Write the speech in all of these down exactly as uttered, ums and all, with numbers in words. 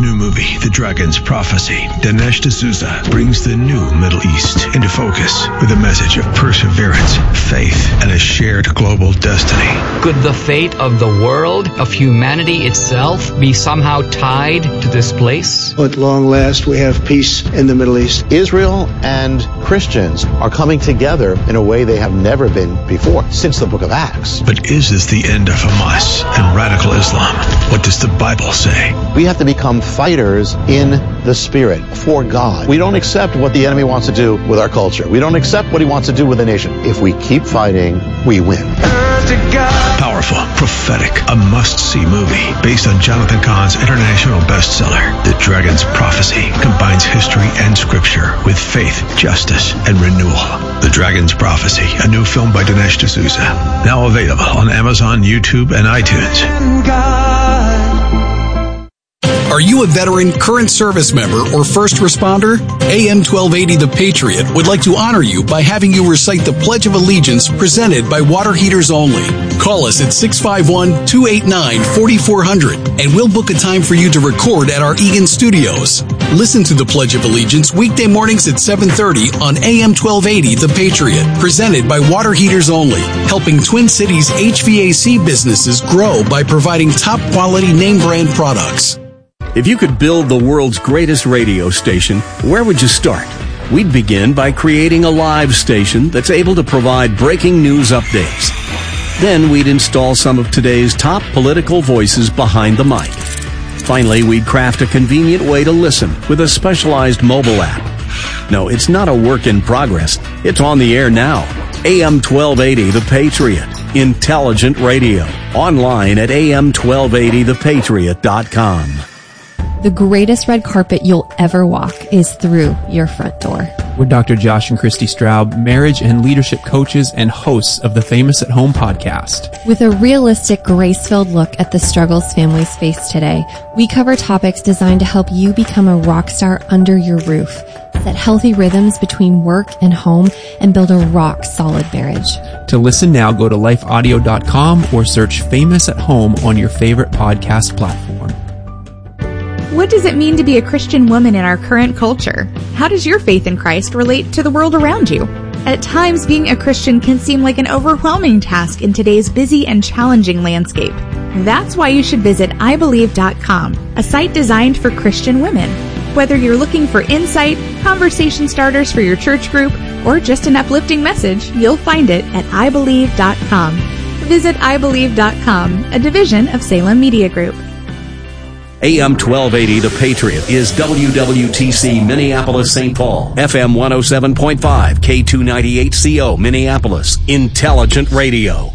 new movie, The Dragon's Prophecy, Dinesh D'Souza brings the new Middle East into focus with a message of perseverance, faith, and a shared global destiny. Could the fate of the world, of humanity itself, be somehow tied to this place? At long last, we have peace in the Middle East. Israel and Christians are coming together in a way they have never been before, since the book of Acts. But is this the end of Hamas and radical Islam? What does the Bible say? We have to become fighters in the Spirit for God. We don't accept what the enemy wants to do with our culture. We don't accept what he wants to do with the nation. If we keep fighting, we win. Powerful, prophetic, a must-see movie based on Jonathan Cahn's international bestseller, The Dragon's Prophecy, combines history and scripture with faith, justice, and renewal. The Dragon's Prophecy, a new film by Dinesh D'Souza, now available on Amazon, YouTube, and iTunes. Are you a veteran, current service member, or first responder? A M twelve eighty The Patriot would like to honor you by having you recite the Pledge of Allegiance presented by Water Heaters Only. Call us at six five one, two eight nine, four four zero zero and we'll book a time for you to record at our Eagan studios. Listen to the Pledge of Allegiance weekday mornings at seven thirty on A M twelve eighty The Patriot, presented by Water Heaters Only, helping Twin Cities H V A C businesses grow by providing top quality name brand products. If you could build the world's greatest radio station, where would you start? We'd begin by creating a live station that's able to provide breaking news updates. Then we'd install some of today's top political voices behind the mic. Finally, we'd craft a convenient way to listen with a specialized mobile app. No, it's not a work in progress. It's on the air now. A M twelve eighty The Patriot. Intelligent radio. Online at A M twelve eighty the patriot dot com. The greatest red carpet you'll ever walk is through your front door. We're Doctor Josh and Christy Straub, marriage and leadership coaches and hosts of the Famous at Home podcast. With a realistic, grace-filled look at the struggles families face today, we cover topics designed to help you become a rock star under your roof, set healthy rhythms between work and home, and build a rock-solid marriage. To listen now, go to life audio dot com or search Famous at Home on your favorite podcast platform. What does it mean to be a Christian woman in our current culture? How does your faith in Christ relate to the world around you? At times, being a Christian can seem like an overwhelming task in today's busy and challenging landscape. That's why you should visit I believe dot com, a site designed for Christian women. Whether you're looking for insight, conversation starters for your church group, or just an uplifting message, you'll find it at I believe dot com. Visit I believe dot com, a division of Salem Media Group. A M twelve eighty The Patriot is W W T C Minneapolis Saint Paul, F M one oh seven point five, K two ninety-eight C O Minneapolis, Intelligent Radio.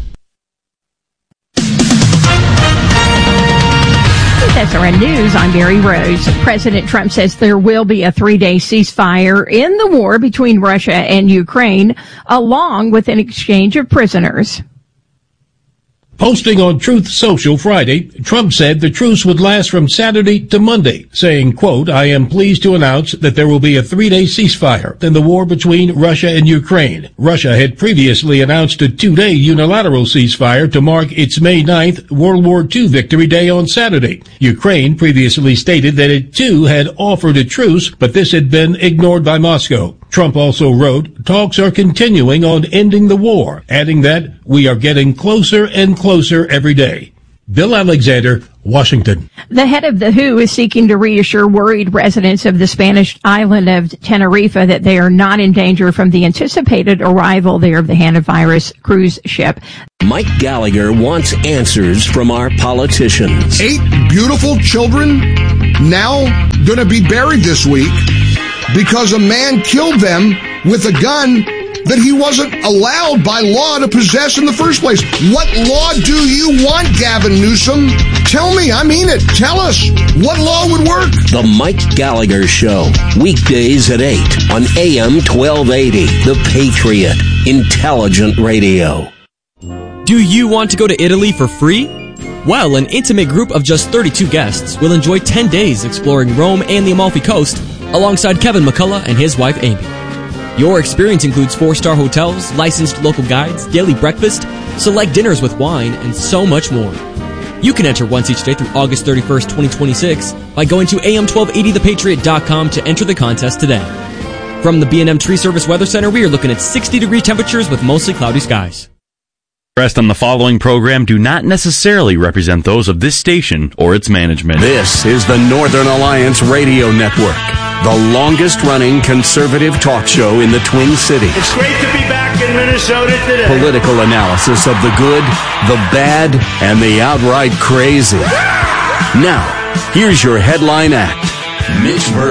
That's our news. I'm Mary Rose. President Trump says there will be a three-day ceasefire in the war between Russia and Ukraine, along with an exchange of prisoners. Posting on Truth Social Friday, Trump said the truce would last from Saturday to Monday, saying, quote, I am pleased to announce that there will be a three-day ceasefire in the war between Russia and Ukraine. Russia had previously announced a two-day unilateral ceasefire to mark its May ninth World War Two Victory Day on Saturday. Ukraine previously stated that it too had offered a truce, but this had been ignored by Moscow. Trump also wrote, talks are continuing on ending the war, adding that we are getting closer and closer every day. Bill Alexander, Washington. The head of the W H O is seeking to reassure worried residents of the Spanish island of Tenerife that they are not in danger from the anticipated arrival there of the Hanavirus cruise ship. Mike Gallagher wants answers from our politicians. Eight beautiful children now going to be buried this week because a man killed them with a gun that he wasn't allowed by law to possess in the first place. What law do you want, Gavin Newsom? Tell me, I mean it. Tell us. What law would work? The Mike Gallagher Show, weekdays at eight on A M twelve eighty, The Patriot, Intelligent Radio. Do you want to go to Italy for free? Well, an intimate group of just thirty-two guests will enjoy ten days exploring Rome and the Amalfi Coast alongside Kevin McCullough and his wife Amy. Your experience includes four-star hotels, licensed local guides, daily breakfast, select dinners with wine, and so much more. You can enter once each day through August thirty-first, twenty twenty-six by going to A M twelve eighty the patriot dot com to enter the contest today. From the B and M Tree Service Weather Center, we are looking at sixty degree temperatures with mostly cloudy skies. Expressed on the following program do not necessarily represent those of this station or its management. This is the Northern Alliance Radio Network, the longest-running conservative talk show in the Twin Cities. It's great to be back in Minnesota today. Political analysis of the good, the bad, and the outright crazy. Now, here's your headline act, Mitch Berg.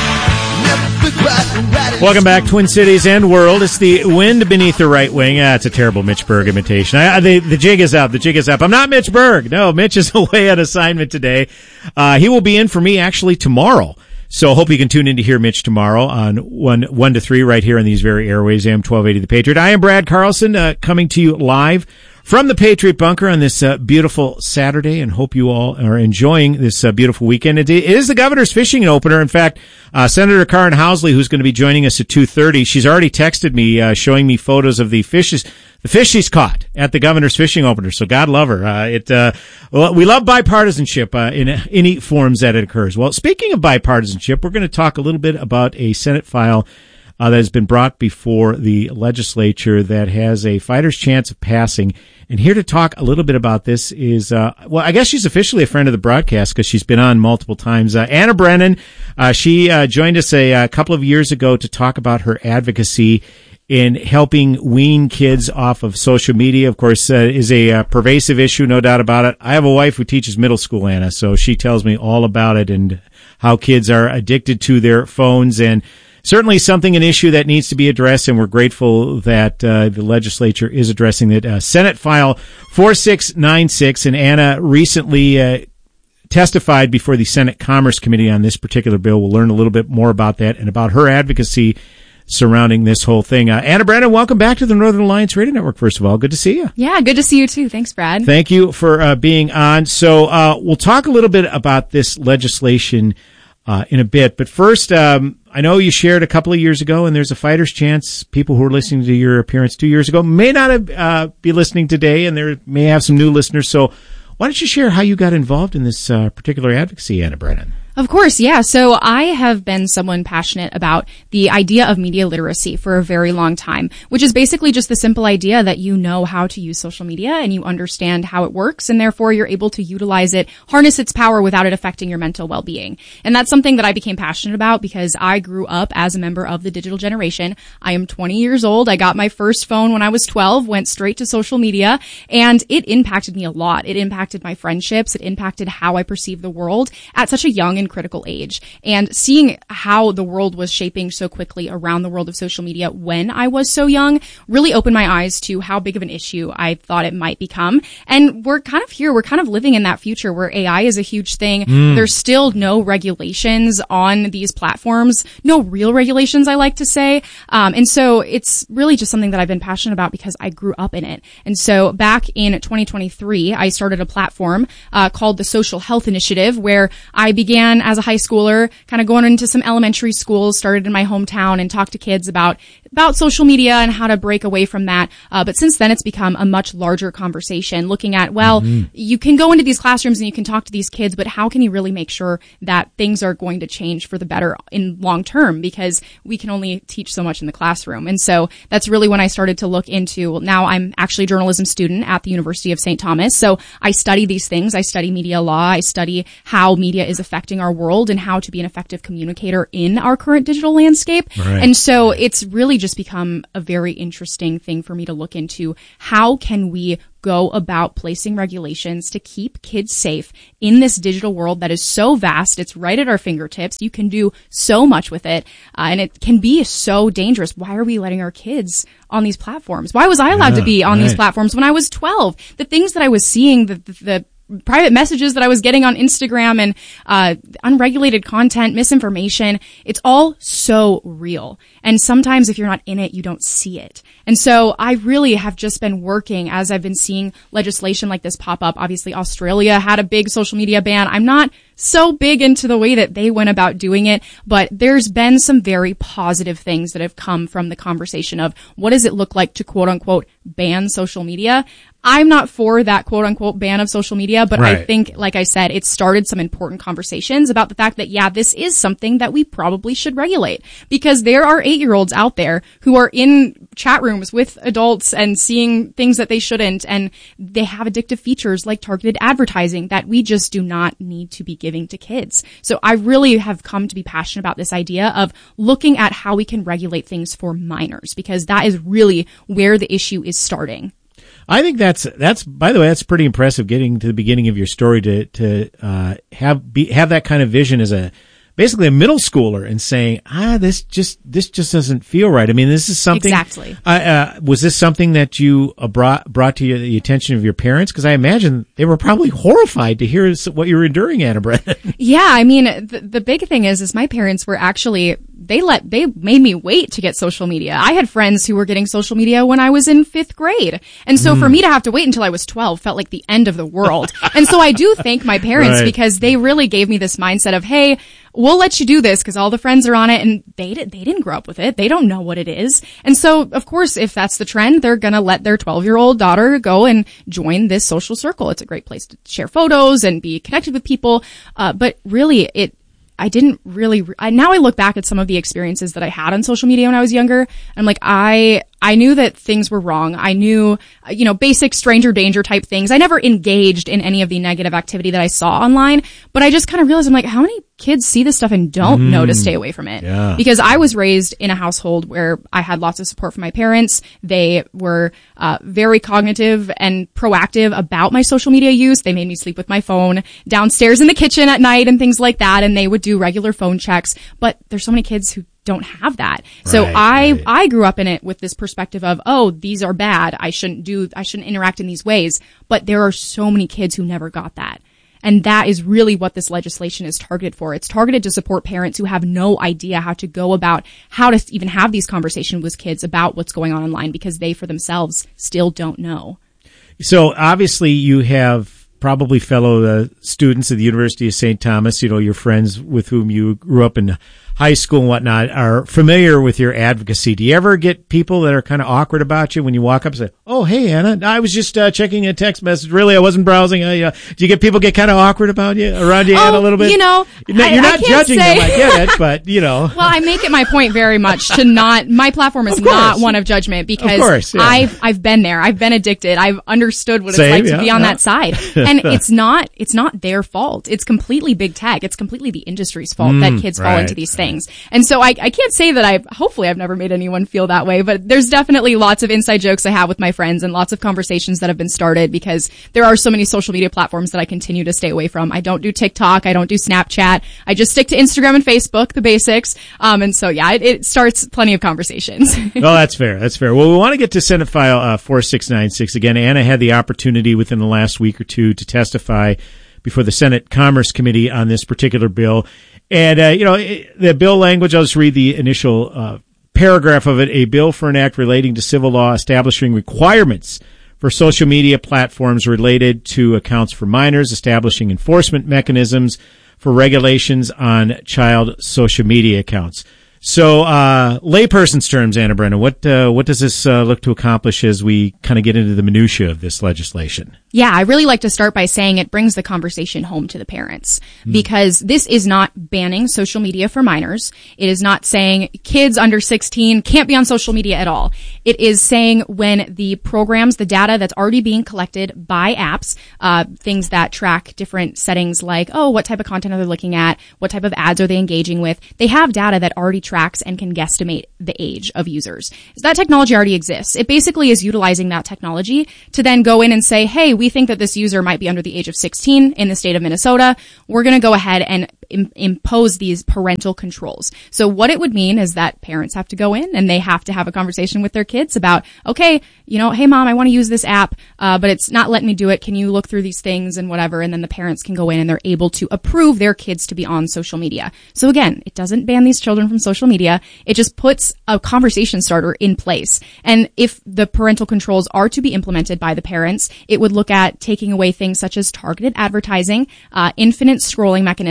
Welcome back, Twin Cities and world. It's the wind beneath the right wing. Ah, it's a terrible Mitch Berg imitation. I, I, the, the jig is up. The jig is up. I'm not Mitch Berg. No, Mitch is away on assignment today. Uh, he will be in for me actually tomorrow. So hope you can tune in to hear Mitch tomorrow on one, one to three right here on these very airways, A M twelve eighty The Patriot. I am Brad Carlson, uh, coming to you live from the Patriot Bunker on this uh, beautiful Saturday, and hope you all are enjoying this uh, beautiful weekend. It is the governor's fishing opener. In fact, uh, Senator Karen Housley, who's going to be joining us at two thirty, she's already texted me, uh, showing me photos of the fishes, the fish she's caught at the governor's fishing opener. So God love her. Uh, it, uh, well, we love bipartisanship, uh, in any forms that it occurs. Well, speaking of bipartisanship, we're going to talk a little bit about a Senate file Uh, that has been brought before the legislature that has a fighter's chance of passing. And here to talk a little bit about this is, uh, well, I guess she's officially a friend of the broadcast because she's been on multiple times. Uh, Anna Brennan, uh, she uh, joined us a, a couple of years ago to talk about her advocacy in helping wean kids off of social media. Of course, uh, is a uh, pervasive issue, no doubt about it. I have a wife who teaches middle school, Anna, so she tells me all about it and how kids are addicted to their phones, and certainly something, an issue that needs to be addressed, and we're grateful that uh, the legislature is addressing it. Uh, Senate File four six nine six, and Anna recently uh, testified before the Senate Commerce Committee on this particular bill. We'll learn a little bit more about that and about her advocacy surrounding this whole thing. Uh, Anna Brennan, welcome back to the Northern Alliance Radio Network, first of all. Good to see you. Yeah, good to see you too. Thanks, Brad. Thank you for uh, being on. So uh, we'll talk a little bit about this legislation uh, in a bit, but first, um, I know you shared a couple of years ago, and there's a fighter's chance people who are listening to your appearance two years ago may not have, uh, be listening today, and there may have some new listeners. So why don't you share how you got involved in this uh, particular advocacy, Anna Brennan? Of course, yeah. So I have been someone passionate about the idea of media literacy for a very long time, which is basically just the simple idea that you know how to use social media and you understand how it works, and therefore you're able to utilize it, harness its power without it affecting your mental well-being. And that's something that I became passionate about because I grew up as a member of the digital generation. I am twenty years old. I got my first phone when I was twelve, went straight to social media, and it impacted me a lot. It impacted my friendships. It impacted how I perceive the world at such a young and critical age. And seeing how the world was shaping so quickly around the world of social media when I was so young really opened my eyes to how big of an issue I thought it might become. And we're kind of here, we're kind of living in that future where A I is a huge thing. Mm. There's still no regulations on these platforms, no real regulations, I like to say. Um, and so it's really just something that I've been passionate about because I grew up in it. And so back in twenty twenty-three, I started a platform uh, called the Social Health Initiative, where I began as a high schooler, kind of going into some elementary schools, started in my hometown, and talked to kids about about social media and how to break away from that. Uh, but since then, it's become a much larger conversation, looking at, well, mm-hmm. you can go into these classrooms and you can talk to these kids, but how can you really make sure that things are going to change for the better in long term? Because we can only teach so much in the classroom. And so that's really when I started to look into, well, now I'm actually a journalism student at the University of Saint Thomas. So I study these things. I study media law. I study how media is affecting our world and how to be an effective communicator in our current digital landscape. Right. And so it's really just become a very interesting thing for me to look into. How can we go about placing regulations to keep kids safe in this digital world that is so vast? It's right at our fingertips. You can do so much with it, uh, and it can be so dangerous. Why are we letting our kids on these platforms? Why was I allowed yeah, to be on right. these platforms when I was twelve? The things that I was seeing, the, the, the private messages that I was getting on Instagram, and uh unregulated content, misinformation, it's all so real. And sometimes if you're not in it, you don't see it. And so I really have just been working as I've been seeing legislation like this pop up. Obviously, Australia had a big social media ban. I'm not so big into the way that they went about doing it, but there's been some very positive things that have come from the conversation of what does it look like to quote unquote ban social media. I'm not for that quote unquote ban of social media, but Right. I think, like I said, it started some important conversations about the fact that, yeah, this is something that we probably should regulate, because there are eight year olds out there who are in chat rooms with adults and seeing things that they shouldn't. And they have addictive features like targeted advertising that we just do not need to be giving to kids. So I really have come to be passionate about this idea of looking at how we can regulate things for minors, because that is really where the issue is starting. I think that's that's by the way, that's pretty impressive. Getting to the beginning of your story to to uh, have be, have that kind of vision as a basically a middle schooler and saying, ah, this just this just doesn't feel right. I mean, this is something. Exactly. Uh, uh, was this something that you uh, brought brought to the attention of your parents? Because I imagine they were probably horrified to hear what you were enduring, Anna Brennan. Yeah, I mean, the, the big thing is, is my parents were actually, they let, they made me wait to get social media. I had friends who were getting social media when I was in fifth grade. And so mm. for me to have to wait until I was twelve felt like the end of the world. And so I do thank my parents right. because they really gave me this mindset of, hey, we'll let you do this because all the friends are on it, and they did, they didn't grow up with it. They don't know what it is. And so, of course, if that's the trend, they're going to let their twelve year old daughter go and join this social circle. It's a great place to share photos and be connected with people. Uh, but really it, I didn't really, I, now I look back at some of the experiences that I had on social media when I was younger. I'm like, I, I knew that things were wrong. I knew, you know, basic stranger danger type things. I never engaged in any of the negative activity that I saw online, but I just kind of realized, I'm like, how many kids see this stuff and don't mm. know to stay away from it? Yeah. Because I was raised in a household where I had lots of support from my parents. They were uh, very cognitive and proactive about my social media use. They made me sleep with my phone downstairs in the kitchen at night and things like that, and they would do regular phone checks. But there's so many kids who don't have that. So right, I, right. I grew up in it with this perspective of, oh, these are bad. I shouldn't do, I shouldn't interact in these ways. But there are so many kids who never got that. And that is really what this legislation is targeted for. It's targeted to support parents who have no idea how to go about how to even have these conversations with kids about what's going on online, because they for themselves still don't know. So obviously you have probably fellow uh, students at the University of Saint Thomas, you know, your friends with whom you grew up in high school and whatnot, are familiar with your advocacy. Do you ever get people that are kind of awkward about you when you walk up and say, oh, hey, Anna, I was just uh, checking a text message. Really, I wasn't browsing. I, uh, do you get people get kind of awkward about you, around you, oh, Anna, a little bit? You know, You're I, not I judging say... them, I get it, but, you know. Well, I make it my point very much to not, my platform is not one of judgment, because of course, yeah. I've, I've been there. I've been addicted. I've understood what Same, it's like yeah, to be on yeah. that side. And it's not, it's not their fault. It's completely big tech. It's completely the industry's fault Mm, that kids fall right. into these things. And so I, I can't say that I've, hopefully I've never made anyone feel that way, but there's definitely lots of inside jokes I have with my friends and lots of conversations that have been started, because there are so many social media platforms that I continue to stay away from. I don't do TikTok. I don't do Snapchat. I just stick to Instagram and Facebook, the basics. Um, and so yeah, it, it starts plenty of conversations. Well, that's fair. That's fair. Well, we want to get to Senate File uh, four six nine six. Again, Anna had the opportunity within the last week or two to testify before the Senate Commerce Committee on this particular bill. And, uh, you know, the bill language, I'll just read the initial uh, paragraph of it. A bill for an act relating to civil law establishing requirements for social media platforms related to accounts for minors, establishing enforcement mechanisms for regulations on child social media accounts. So, uh, layperson's terms, Anna Brennan, what, uh, what does this, uh, look to accomplish as we kind of get into the minutia of this legislation? Yeah, I really like to start by saying it brings the conversation home to the parents, mm. because this is not banning social media for minors. It is not saying kids under sixteen can't be on social media at all. It is saying when the programs, the data that's already being collected by apps, uh, things that track different settings like, oh, what type of content are they looking at? What type of ads are they engaging with? They have data that already tracks and can guesstimate the age of users. That technology already exists. It basically is utilizing that technology to then go in and say, hey, we think that this user might be under the age of sixteen in the state of Minnesota. We're going to go ahead and im- impose these parental controls. So what it would mean is that parents have to go in and they have to have a conversation with their kids about, okay, you know, hey mom, I want to use this app, uh, but it's not letting me do it. Can you look through these things and whatever? And then the parents can go in and they're able to approve their kids to be on social media. So again, it doesn't ban these children from social media. It just puts a conversation starter in place. And if the parental controls are to be implemented by the parents, it would look at taking away things such as targeted advertising, uh, infinite scrolling mechanisms, which is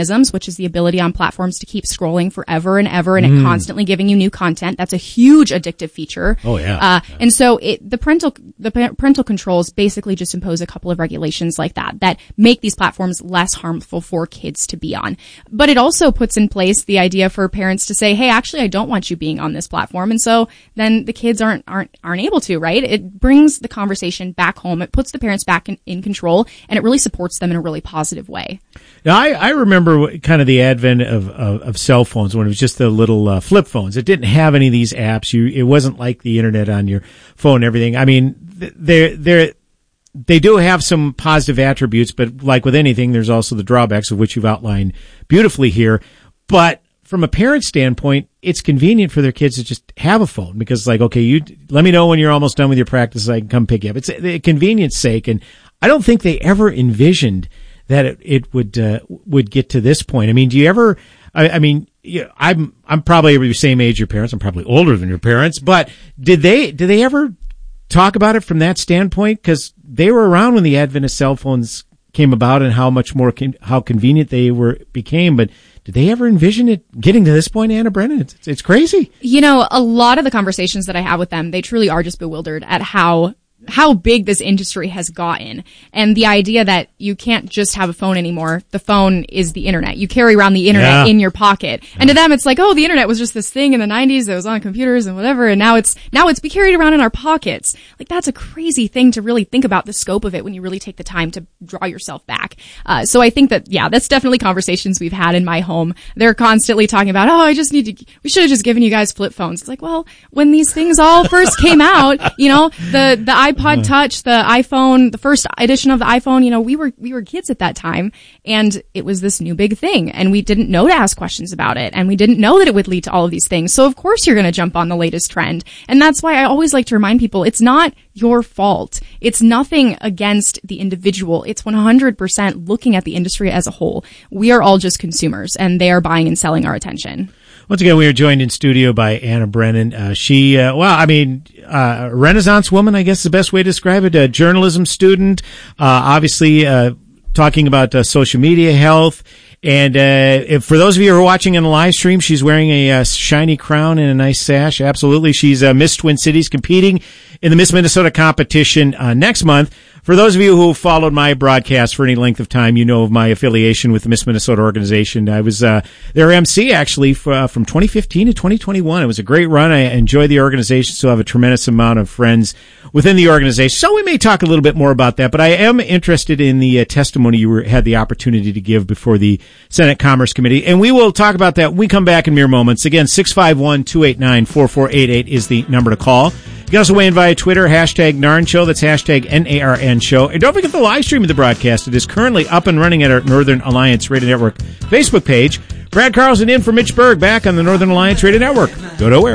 is the ability on platforms to keep scrolling forever and ever, and Mm. it constantly giving you new content. That's a huge addictive feature. Oh, yeah. Uh, and so it, the parental, the parental controls basically just impose a couple of regulations like that, that make these platforms less harmful for kids to be on. But it also puts in place the idea for parents to say, hey, actually, I don't want you being on this platform. And so then the kids aren't, aren't, aren't able to, right? It brings the conversation back home. It puts the parents back in, in control, and it really supports them in a really positive way. Now, I, I remember kind of the advent of, of, of cell phones when it was just the little uh, flip phones. It didn't have any of these apps. You, it wasn't like the internet on your phone and everything. I mean, they're, they're, they do have some positive attributes, but like with anything, there's also the drawbacks of which you've outlined beautifully here. But from a parent standpoint, it's convenient for their kids to just have a phone because it's like, okay, you let me know when you're almost done with your practice so I can come pick you up. It's a, a convenience sake. And I don't think they ever envisioned that it, it would, uh, would get to this point. I mean, do you ever, I, I mean, yeah, I'm, I'm probably the same age as your parents. I'm probably older than your parents, but did they, did they ever talk about it from that standpoint? Because they were around when the advent of cell phones came about and how much more, con- how convenient they were, became. But did they ever envision it getting to this point, Anna Brennan? It's, it's crazy. You know, a lot of the conversations that I have with them, they truly are just bewildered at how how big this industry has gotten, and the idea that you can't just have a phone anymore. The phone is the internet. You carry around the internet Yeah. in your pocket. And to them, it's like, oh, the internet was just this thing in the nineties that was on computers and whatever, and now it's, now it's be carried around in our pockets. Like, that's a crazy thing to really think about the scope of it when you really take the time to draw yourself back. Uh, so I think that, yeah, that's definitely conversations we've had in my home. They're constantly talking about, oh, I just need to, we should have just given you guys flip phones. It's like, well, when these things all first came out, you know, the, the iPod Touch, the iPhone, the first edition of the iPhone, you know, we were, we were kids at that time, and it was this new big thing, and we didn't know to ask questions about it, and we didn't know that it would lead to all of these things. So of course you're going to jump on the latest trend. And that's why I always like to remind people, it's not your fault. It's nothing against the individual. It's one hundred percent looking at the industry as a whole. We are all just consumers, and they are buying and selling our attention. Once again, we are joined in studio by Anna Brennan. Uh, she, uh, well, I mean, uh, Renaissance woman, I guess is the best way to describe it. A journalism student, uh, obviously, uh, talking about uh, social media health. And, uh, if, for those of you who are watching in the live stream, she's wearing a uh, shiny crown and a nice sash. Absolutely. She's uh, Miss Twin Cities, competing in the Miss Minnesota competition uh, next month. For those of you who followed my broadcast for any length of time, you know of my affiliation with the Miss Minnesota organization. I was uh, their M C actually for, uh, from twenty fifteen to twenty twenty-one. It was a great run. I enjoy the organization, so I have a tremendous amount of friends within the organization. So we may talk a little bit more about that, but I am interested in the uh, testimony you were, had the opportunity to give before the Senate Commerce Committee, and we will talk about that when we come back in mere moments. Again, six five one, two eight nine, four four eight eight is the number to call. You can also weigh in via Twitter, hashtag Narn Show. That's hashtag N A R N Show. And don't forget the live stream of the broadcast. It is currently up and running at our Northern Alliance Radio Network Facebook page. Brad Carlson in for Mitch Berg, back on the Northern Alliance Radio Network. Go nowhere.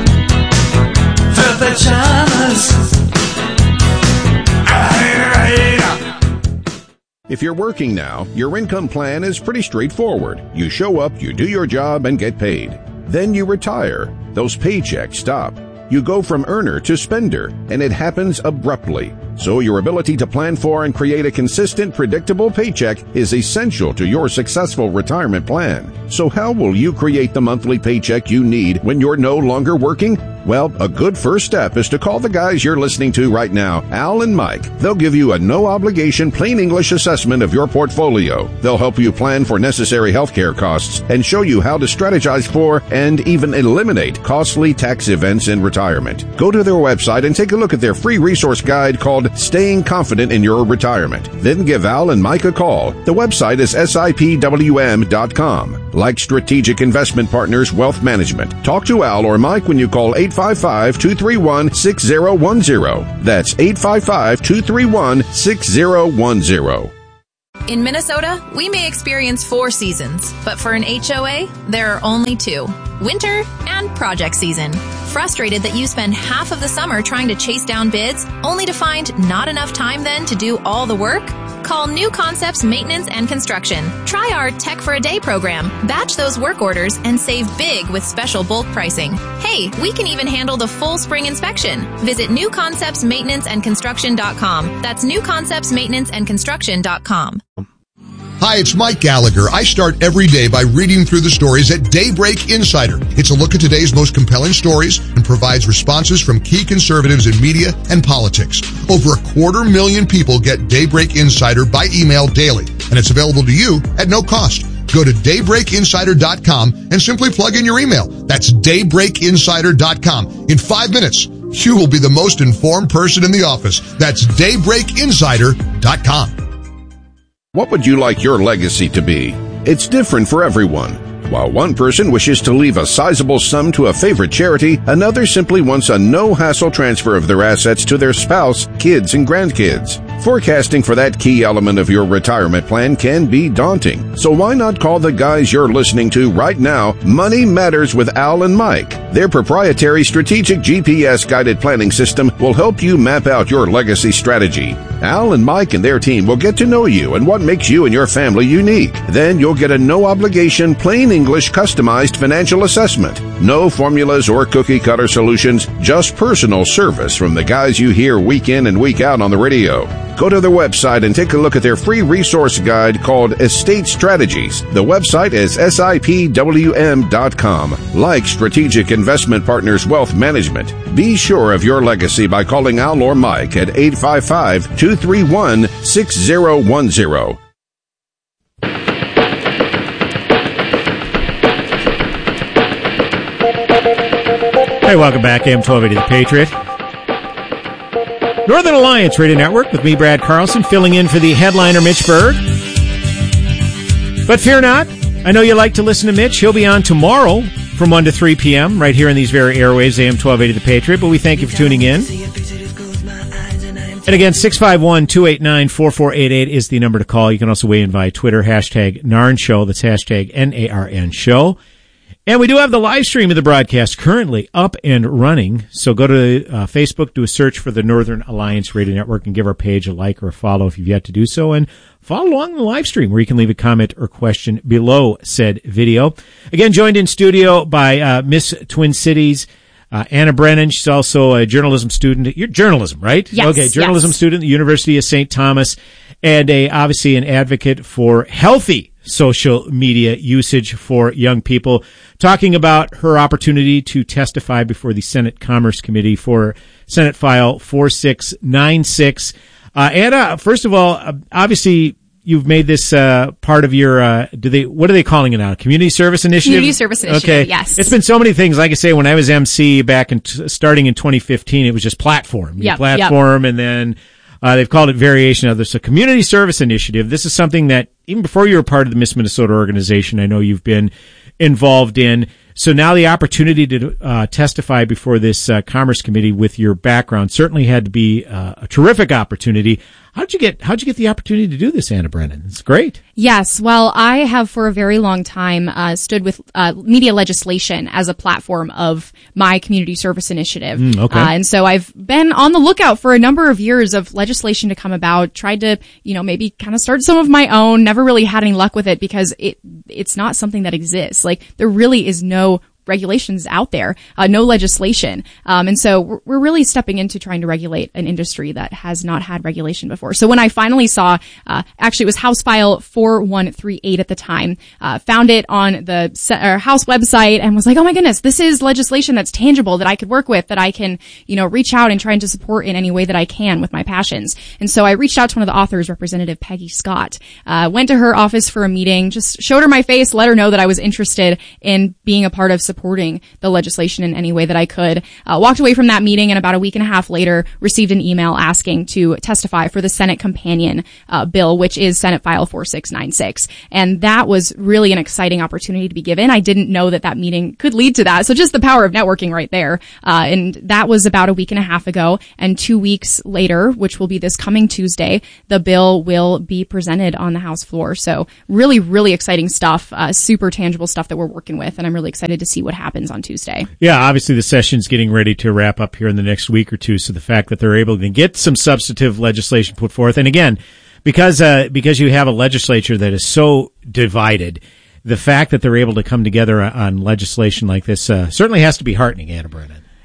If you're working now, your income plan is pretty straightforward. You show up, you do your job, and get paid. Then you retire. Those paychecks stop. You go from earner to spender, and it happens abruptly. So your ability to plan for and create a consistent, predictable paycheck is essential to your successful retirement plan. So how will you create the monthly paycheck you need when you're no longer working? Well, a good first step is to call the guys you're listening to right now, Al and Mike. They'll give you a no-obligation, plain English assessment of your portfolio. They'll help you plan for necessary healthcare costs and show you how to strategize for and even eliminate costly tax events in retirement. Go to their website and take a look at their free resource guide called Staying Confident in Your Retirement. Then give Al and Mike a call. The website is S I P W M dot com. Like Strategic Investment Partners Wealth Management. Talk to Al or Mike when you call eight five five, two three one, six zero one zero. That's eight five five, two three one, six zero one zero. In Minnesota, we may experience four seasons, but for an H O A, there are only two: winter and project season. Frustrated that you spend half of the summer trying to chase down bids, only to find not enough time then to do all the work? Call New Concepts Maintenance and Construction. Try our Tech for a Day program. Batch those work orders and save big with special bulk pricing. Hey, we can even handle the full spring inspection. Visit new concepts maintenance and construction dot com. That's new concepts maintenance and construction dot com. Hi, it's Mike Gallagher. I start every day by reading through the stories at Daybreak Insider. It's a look at today's most compelling stories and provides responses from key conservatives in media and politics. Over a quarter million people get Daybreak Insider by email daily, and it's available to you at no cost. Go to daybreak insider dot com and simply plug in your email. That's daybreak insider dot com. In five minutes, you will be the most informed person in the office. That's daybreak insider dot com. What would you like your legacy to be? It's different for everyone. While one person wishes to leave a sizable sum to a favorite charity, another simply wants a no-hassle transfer of their assets to their spouse, kids, and grandkids. Forecasting for that key element of your retirement plan can be daunting. So why not call the guys you're listening to right now, Money Matters with Al and Mike. Their proprietary strategic G P S-guided planning system will help you map out your legacy strategy. Al and Mike and their team will get to know you and what makes you and your family unique. Then you'll get a no-obligation, plain English customized financial assessment. No formulas or cookie-cutter solutions, just personal service from the guys you hear week in and week out on the radio. Go to their website and take a look at their free resource guide called Estate Strategies. The website is S I P W M dot com. Like Strategic Investment Partners Wealth Management, be sure of your legacy by calling Al or Mike at eight five five, two three one, six zero one zero. Hey, welcome back. A M twelve eighty The Patriot. Northern Alliance Radio Network with me, Brad Carlson, filling in for the headliner, Mitch Berg. But fear not. I know you like to listen to Mitch. He'll be on tomorrow from one to three p.m. right here in these very airwaves, A M twelve eighty The Patriot. But we thank you for tuning in. And again, six five one, two eight nine, four four eight eight is the number to call. You can also weigh in via Twitter, hashtag Narn Show. That's hashtag N A R N Show. And we do have the live stream of the broadcast currently up and running. So go to uh, Facebook, do a search for the Northern Alliance Radio Network, and give our page a like or a follow if you've yet to do so. And follow along the live stream where you can leave a comment or question below said video. Again, joined in studio by uh, Miss Twin Cities, uh, Anna Brennan. She's also a journalism student. You're journalism, right? Yes. Okay, journalism yes. student at the University of Saint Thomas, and a obviously an advocate for healthy social media usage for young people, talking about her opportunity to testify before the Senate Commerce Committee for Senate File four six nine six. Uh, Anna, first of all, uh, obviously you've made this uh, part of your, uh, do they, what are they calling it now? Community Service Initiative? Community Service Initiative, okay. Yes. It's been so many things. Like I say, when I was M C back in, t- starting in twenty fifteen, it was just platform. Yep, platform, yep. And then Uh, they've called it variation of this. A community service initiative. This is something that even before you were part of the Miss Minnesota organization, I know you've been involved in. So now the opportunity to uh, testify before this uh, Commerce Committee with your background certainly had to be uh, a terrific opportunity. How'd you get, how'd you get the opportunity to do this, Anna Brennan? It's great. Yes. Well, I have for a very long time uh, stood with uh, media legislation as a platform of my community service initiative. Mm, okay. Uh, and so I've been on the lookout for a number of years of legislation to come about, tried to, you know, maybe kind of start some of my own, never really had any luck with it because it it's not something that exists. Like, there really is no regulations out there, uh, no legislation. Um, and so we're, we're really stepping into trying to regulate an industry that has not had regulation before. So when I finally saw, uh, actually it was House File four one three eight at the time, uh, found it on the uh, House website and was like, oh my goodness, this is legislation that's tangible that I could work with, that I can, you know, reach out and try to support in any way that I can with my passions. And so I reached out to one of the authors, Representative Peggy Scott, uh, went to her office for a meeting, just showed her my face, let her know that I was interested in being a part of supporting the legislation in any way that I could. Uh, walked away from that meeting, and about a week and a half later received an email asking to testify for the Senate companion uh, bill, which is Senate File four six nine six. And that was really an exciting opportunity to be given. I didn't know that that meeting could lead to that. So just the power of networking right there. Uh, and that was about a week and a half ago. And two weeks later, which will be this coming Tuesday, the bill will be presented on the House floor. So really, really exciting stuff, uh, super tangible stuff that we're working with. And I'm really excited to see what happens on Tuesday. Yeah, obviously the session's getting ready to wrap up here in the next week or two. So the fact that they're able to get some substantive legislation put forth, and again, because uh, because you have a legislature that is so divided, the fact that they're able to come together on legislation like this uh, certainly has to be heartening, Anna Brennan.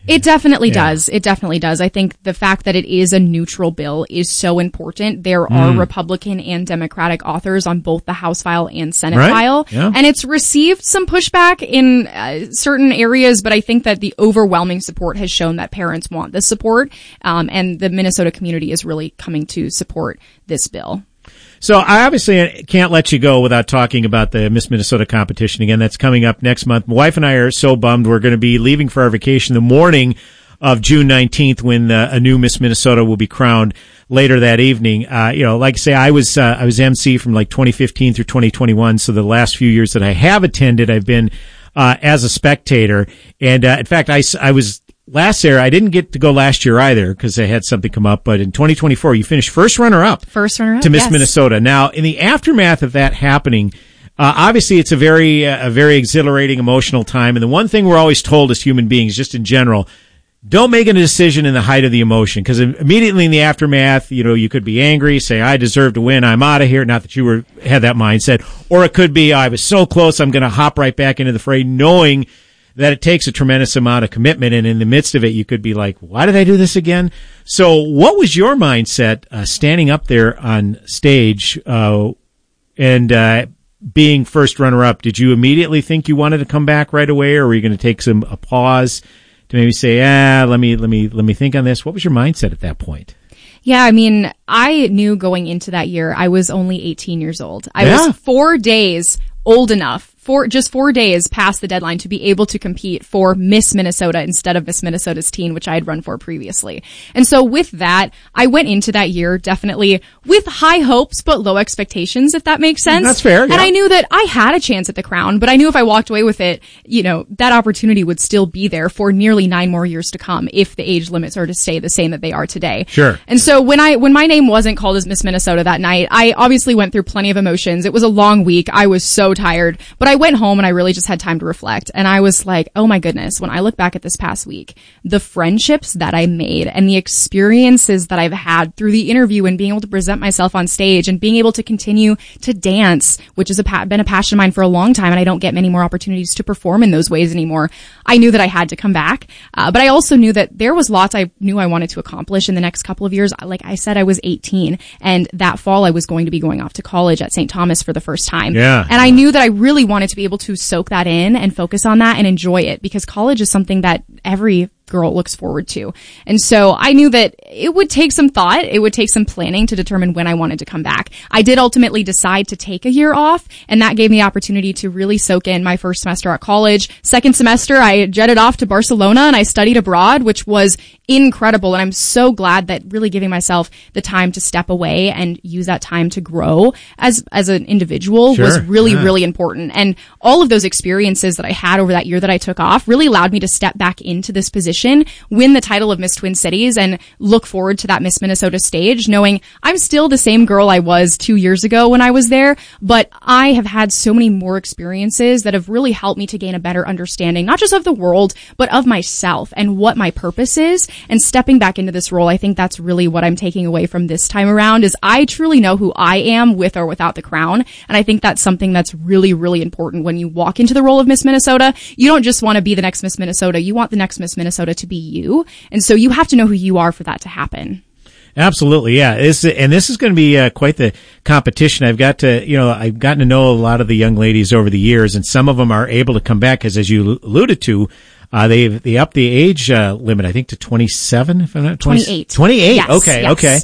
It definitely Yeah. does. It definitely does. I think the fact that it is a neutral bill is so important. There are Mm. Republican and Democratic authors on both the House file and Senate Right. file. Yeah. And it's received some pushback in uh, certain areas, but I think that the overwhelming support has shown that parents want this support. Um, and the Minnesota community is really coming to support this bill. So I obviously can't let you go without talking about the Miss Minnesota competition again. That's coming up next month. My wife and I are so bummed. We're going to be leaving for our vacation the morning of June nineteenth when uh, a new Miss Minnesota will be crowned later that evening. Uh, you know, like I say, I was, uh, I was M C from like twenty fifteen through twenty twenty-one. So the last few years that I have attended, I've been, uh, as a spectator. And, uh, in fact, I, I was, Last year, I didn't get to go last year either because I had something come up. But in twenty twenty-four, you finished first runner-up. First runner-up to Miss yes. Minnesota. Now, in the aftermath of that happening, uh, obviously it's a very, uh, a very exhilarating, emotional time. And the one thing we're always told as human beings, just in general, don't make a decision in the height of the emotion because immediately in the aftermath, you know, you could be angry, say, I deserve to win, I'm out of here. Not that you were had that mindset. Or it could be, I was so close, I'm going to hop right back into the fray, knowing that it takes a tremendous amount of commitment, and in the midst of it, you could be like, why did I do this again? So what was your mindset uh, standing up there on stage uh, and uh, being first runner-up? Did you immediately think you wanted to come back right away, or were you going to take some a pause to maybe say, ah, let me, let me, let me think on this? What was your mindset at that point? Yeah, I mean, I knew going into that year, I was only eighteen years old. I Yeah. was four days old enough, four, just four days past the deadline to be able to compete for Miss Minnesota instead of Miss Minnesota's teen, which I had run for previously. And so with that, I went into that year definitely with high hopes, but low expectations, if that makes sense. That's fair, And yeah. I knew that I had a chance at the crown, but I knew if I walked away with it, you know, that opportunity would still be there for nearly nine more years to come if the age limits are to stay the same that they are today. Sure. And so when I, when my name wasn't called as Miss Minnesota that night, I obviously went through plenty of emotions. It was a long week. I was so tired, but I went home and I really just had time to reflect. And I was like, oh my goodness, when I look back at this past week, the friendships that I made and the experiences that I've had through the interview and being able to present myself on stage and being able to continue to dance, which has a pa- been a passion of mine for a long time. And I don't get many more opportunities to perform in those ways anymore. I knew that I had to come back. Uh, but I also knew that there was lots I knew I wanted to accomplish in the next couple of years. Like I said, I was eighteen, and that fall I was going to be going off to college at Saint Thomas for the first time. Yeah. And I knew that I really wanted to be able to soak that in and focus on that and enjoy it, because college is something that every girl looks forward to. And so I knew that it would take some thought, it would take some planning to determine when I wanted to come back. I did ultimately decide to take a year off, and that gave me the opportunity to really soak in my first semester at college. Second semester, I jetted off to Barcelona and I studied abroad, which was incredible. And I'm so glad that really giving myself the time to step away and use that time to grow as, as an individual Sure. was really, Yeah. really important. And all of those experiences that I had over that year that I took off really allowed me to step back into this position, win the title of Miss Twin Cities, and look forward to that Miss Minnesota stage, knowing I'm still the same girl I was two years ago when I was there, but I have had so many more experiences that have really helped me to gain a better understanding, not just of the world, but of myself and what my purpose is. And stepping back into this role, I think that's really what I'm taking away from this time around, is I truly know who I am with or without the crown. And I think that's something that's really, really important when you walk into the role of Miss Minnesota. You don't just want to be the next Miss Minnesota. You want the next Miss Minnesota to be you. And so you have to know who you are for that to happen. Absolutely, yeah. This, and this is going to be uh, quite the competition. I've got to, you know, I've gotten to know a lot of the young ladies over the years, and some of them are able to come back, because as you alluded to, uh, they they upped the age uh, limit, I think, to twenty-seven. If I'm not twenty-eight. twenty-eight. Yes, okay, yes. okay.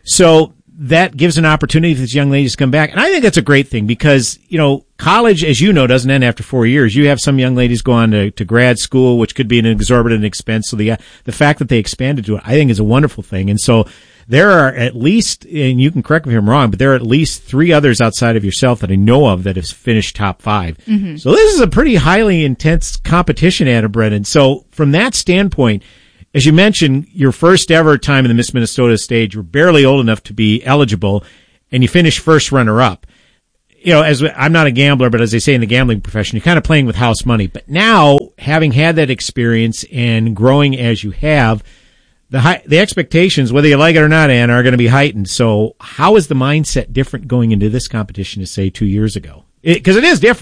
So that gives an opportunity for these young ladies to come back, and I think that's a great thing, because you know, college, as you know, doesn't end after four years. You have some young ladies go on to, to grad school, which could be an exorbitant expense. So the the fact that they expanded to it, I think, is a wonderful thing. And so there are at least, and you can correct me if I'm wrong, but there are at least three others outside of yourself that I know of that have finished top five. Mm-hmm. So this is a pretty highly intense competition, Anna Brennan. So from that standpoint, as you mentioned, your first ever time in the Miss Minnesota stage, you were barely old enough to be eligible, and you finished first runner-up. You know, as I'm not a gambler, but as they say in the gambling profession, you're kind of playing with house money. But now, having had that experience and growing as you have, the high, the expectations, whether you like it or not, Anna, are going to be heightened. So how is the mindset different going into this competition to, say, two years ago? Because it, it is different.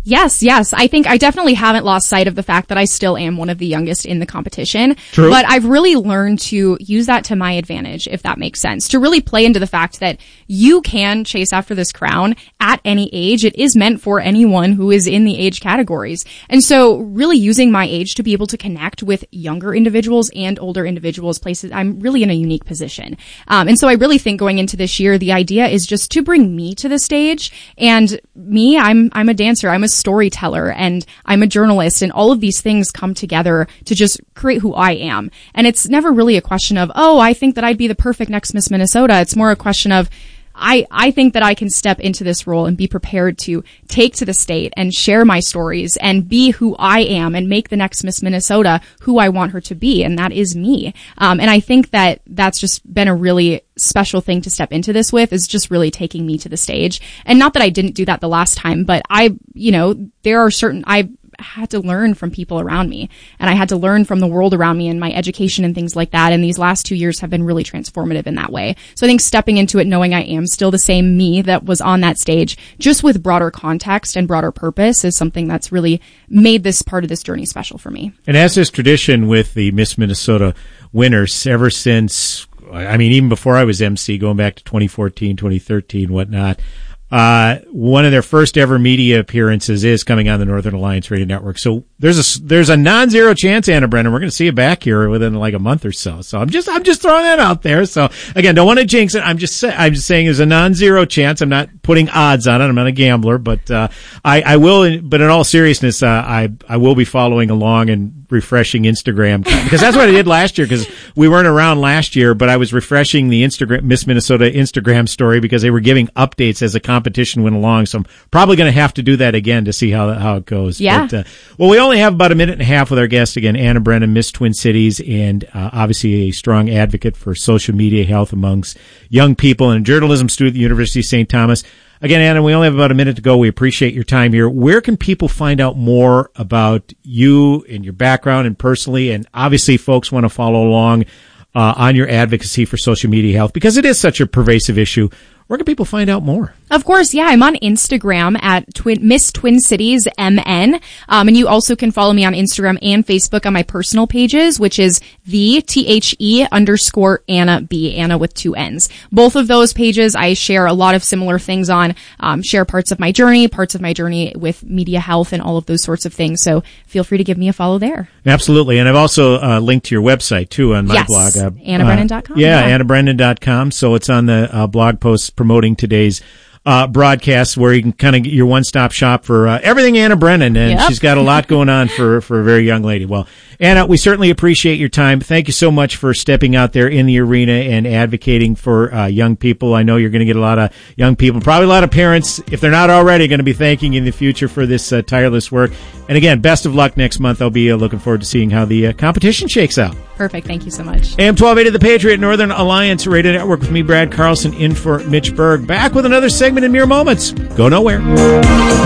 Yes, yes. I think I definitely haven't lost sight of the fact that I still am one of the youngest in the competition. True. But I've really learned to use that to my advantage, if that makes sense. To really play into the fact that you can chase after this crown at any age. It is meant for anyone who is in the age categories. And so really using my age to be able to connect with younger individuals and older individuals, places, I'm really in a unique position. Um, and so I really think going into this year, the idea is just to bring me to the stage. And me, I'm, I'm a dancer. I'm a storyteller and I'm a journalist, and all of these things come together to just create who I am. And it's never really a question of, oh, I think that I'd be the perfect next Miss Minnesota. It's more a question of, I, I think that I can step into this role and be prepared to take to the state and share my stories and be who I am and make the next Miss Minnesota who I want her to be. And that is me. Um, and I think that that's just been a really special thing to step into this with, is just really taking me to the stage. And not that I didn't do that the last time, but I, you know, there are certain, I had to learn from people around me, and I had to learn from the world around me and my education and things like that. And these last two years have been really transformative in that way. So I think stepping into it, knowing I am still the same me that was on that stage, just with broader context and broader purpose, is something that's really made this part of this journey special for me. And as is tradition with the Miss Minnesota winners, ever since, I mean, even before I was M C, going back to twenty fourteen, twenty thirteen, whatnot, Uh, one of their first ever media appearances is coming on the Northern Alliance Radio Network. So there's a, there's a non-zero chance, Anna Brennan, we're going to see you back here within like a month or so. So I'm just, I'm just throwing that out there. So again, don't want to jinx it. I'm just saying, I'm just saying there's a non-zero chance. I'm not putting odds on it. I'm not a gambler, but, uh, I, I will, but in all seriousness, uh, I, I will be following along and refreshing Instagram, because that's what I did last year, because we weren't around last year, but I was refreshing the Instagram, Miss Minnesota Instagram story, because they were giving updates as a competition went along. So I'm probably going to have to do that again to see how how it goes. Yeah. But, uh, well, we only have about a minute and a half with our guest again, Anna Brennan, Miss Twin Cities, and uh, obviously a strong advocate for social media health amongst young people, and a journalism student at the University of Saint Thomas. Again, Anna, we only have about a minute to go. We appreciate your time here. Where can people find out more about you and your background and personally? And obviously, folks want to follow along uh, on your advocacy for social media health, because it is such a pervasive issue. Where can people find out more? Of course, yeah, I'm on Instagram at Twin, Miss Twin Cities M N. Um, and you also can follow me on Instagram and Facebook on my personal pages, which is the T H E underscore Anna B, Anna with two N's. Both of those pages I share a lot of similar things on, um, share parts of my journey, parts of my journey with media health and all of those sorts of things. So feel free to give me a follow there. Absolutely. And I've also uh, linked to your website too on my yes, blog. Uh, Anna Brennan dot com. Uh, yeah, yeah. Anna Brennan dot com. So it's on the uh, blog post promoting today's uh broadcast, where you can kind of get your one-stop shop for uh, everything Anna Brennan, and yep. she's got a lot going on for for a very young lady. Well, Anna, we certainly appreciate your time. Thank you so much for stepping out there in the arena and advocating for uh, young people. I know you're going to get a lot of young people, probably a lot of parents, if they're not already, going to be thanking you in the future for this uh, tireless work. And again, best of luck next month. I'll be uh, looking forward to seeing how the uh, competition shakes out. Perfect. Thank you so much. A M twelve eighty The Patriot, Northern Alliance Radio Network, with me, Brad Carlson, in for Mitch Berg. Back with another segment in mere moments. Go nowhere.